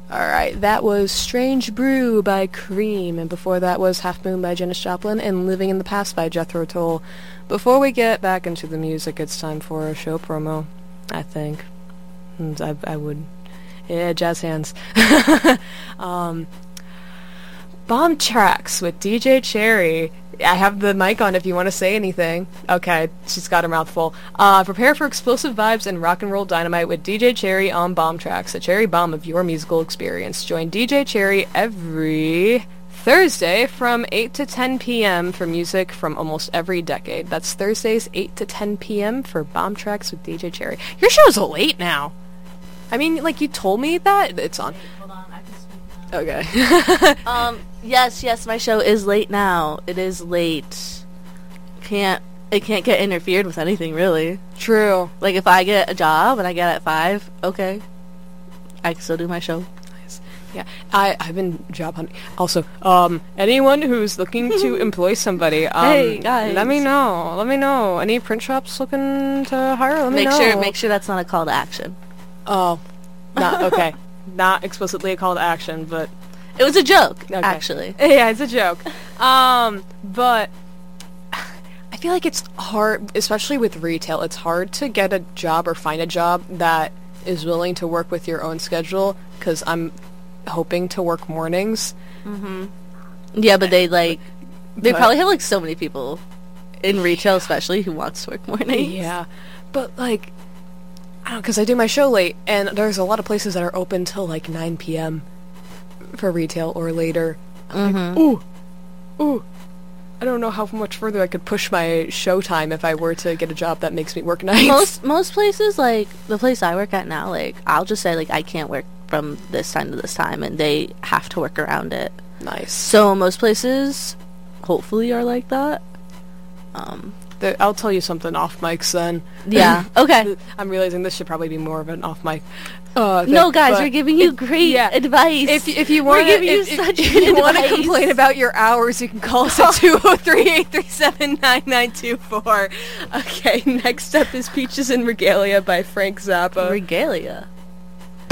Alright, that was Strange Brew by Cream, and before that was Half Moon by Janis Joplin, and Living in the Past by Jethro Tull. Before we get back into the music, it's time for a show promo, I think. And I would... Yeah, jazz hands. Bomb Tracks with DJ Cherry. I have the mic on if you want to say anything. Okay, she's got her mouth full. Prepare for explosive vibes and rock and roll dynamite with DJ Cherry on Bomb Tracks, a cherry bomb of your musical experience. Join DJ Cherry every Thursday from 8 to 10 p.m. for music from almost every decade. That's Thursdays, 8 to 10 p.m. for Bomb Tracks with DJ Cherry. Your show's late now. I mean, like, you told me that. It's on. Hold on, I can speak now. Okay. Yes, my show is late now. It is late. It can't get interfered with anything, really. True. Like, if I get a job and I get at 5, okay. I can still do my show. Nice. Yeah, I've been job hunting. Also, anyone who's looking to employ somebody, hey, guys. Let me know. Any print shops looking to hire, let me know. Make sure that's not a call to action. Oh. Not, okay. Not explicitly a call to action, but... It was a joke, okay. Actually. Yeah, it's a joke. But I feel like it's hard, especially with retail, it's hard to get a job or find a job that is willing to work with your own schedule, because I'm hoping to work mornings. Mm-hmm. Yeah, but they probably have, like, so many people in retail, especially, who wants to work mornings. Yeah, but, like, I don't know, because I do my show late, and there's a lot of places that are open till, like, 9 p.m., for retail or later. Mm-hmm. Like, ooh, I don't know how much further I could push my show time if I were to get a job that makes me work nights. Most places, like the place I work at now, like, I'll just say, like, I can't work from this time to this time, and they have to work around it. Nice. So most places hopefully are like that. I'll tell you something off mics then. Yeah. Okay. I'm realizing this should probably be more of an off mic. No, guys, we're giving you great advice. If you want to complain about your hours, you can call us at 203-837-9924. Okay, next up is Peaches and Regalia by Frank Zappa. Regalia.